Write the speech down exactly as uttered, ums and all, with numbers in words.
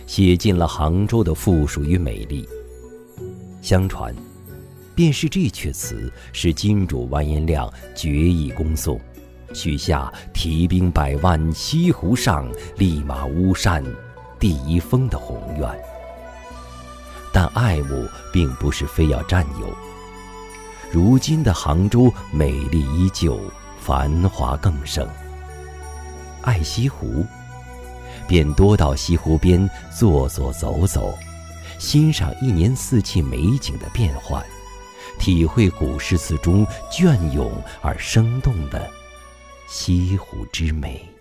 写尽了杭州的富庶与美丽。相传，便是这阙词使金主完颜亮决意攻宋，许下提兵百万西湖上，立马巫山第一峰的宏愿。但爱慕并不是非要占有，如今的杭州美丽依旧，繁华更盛。爱西湖，便多到西湖边坐坐走走，欣赏一年四季美景的变幻，体会古诗词中隽永而生动的西湖之美。